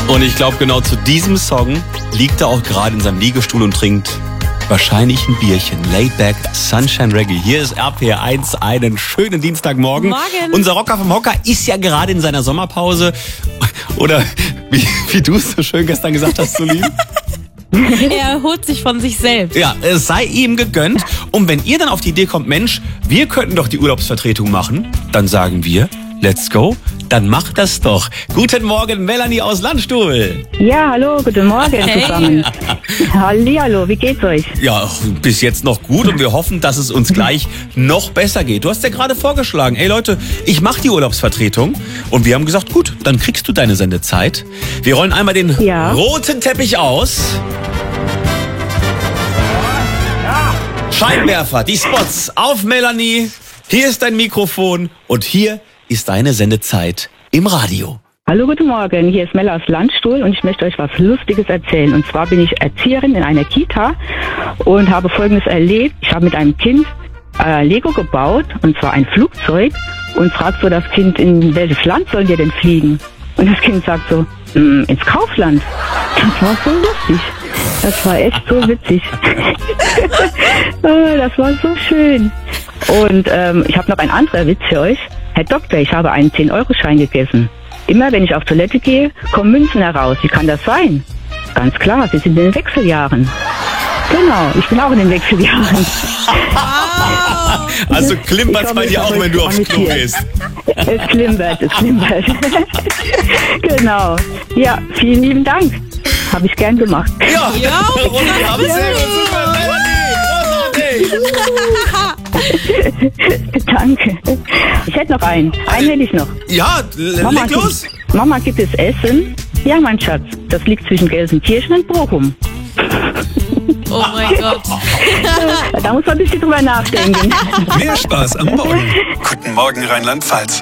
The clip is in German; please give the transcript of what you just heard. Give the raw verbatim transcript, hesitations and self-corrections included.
Und ich glaube, genau zu diesem Song liegt er auch gerade in seinem Liegestuhl und trinkt wahrscheinlich ein Bierchen. Laid Back Sunshine Reggae. Hier ist R P R eins, einen schönen Dienstagmorgen. Morgen. Unser Rocker vom Hocker ist ja gerade in seiner Sommerpause. Oder wie, wie du es so schön gestern gesagt hast, Solin. Er erholt sich von sich selbst. Ja, es sei ihm gegönnt. Und wenn ihr dann auf die Idee kommt, Mensch, wir könnten doch die Urlaubsvertretung machen, dann sagen wir, let's go, dann macht das doch. Guten Morgen, Melanie aus Landstuhl. Ja, hallo, guten Morgen Hey. zusammen. Hallihallo, wie geht's euch? Ja, bis jetzt noch gut und wir hoffen, dass es uns gleich noch besser geht. Du hast ja gerade vorgeschlagen, ey Leute, ich mache die Urlaubsvertretung. Und wir haben gesagt, gut, dann kriegst du deine Sendezeit. Wir rollen einmal den Ja. roten Teppich aus. Scheinwerfer, die Spots auf Melanie. Hier ist dein Mikrofon und hier ist deine Sendezeit im Radio. Hallo, guten Morgen, hier ist Mella aus Landstuhl und ich möchte euch was Lustiges erzählen. Und zwar bin ich Erzieherin in einer Kita und habe Folgendes erlebt. Ich habe mit einem Kind äh, Lego gebaut, und zwar ein Flugzeug, und fragt so das Kind, in welches Land sollen wir denn fliegen? Und das Kind sagt so, "Mm, ins Kaufland." Das war so lustig. Das war echt so witzig. Oh, das war so schön. Und ähm, ich habe noch einen anderen Witz für euch. Herr Doktor, ich habe einen zehn Euro Schein gegessen. Immer wenn ich auf Toilette gehe, kommen Münzen heraus. Wie kann das sein? Ganz klar, Sie sind in den Wechseljahren. Genau, ich bin auch in den Wechseljahren. Also klimpert's Ich bei hoffe, dir es auch, hat wenn du euch aufs Klo amüsiert. gehst. Es klimpert, es klimpert. Genau. Ja, vielen lieben Dank. Habe ich gern gemacht. Ja, Ja, und wir haben sehr gut super. Melanie, großartig. Danke. Ich hätte noch einen. Einen hätte ich noch. Ja, l- Mama, leg los. Gibt, Mama, gibt es Essen? Ja, mein Schatz. Das liegt zwischen Gelsenkirchen und Bochum. Oh mein Gott. Da muss man ein bisschen drüber nachdenken. Mehr Spaß am Morgen. Guten Morgen Rheinland-Pfalz.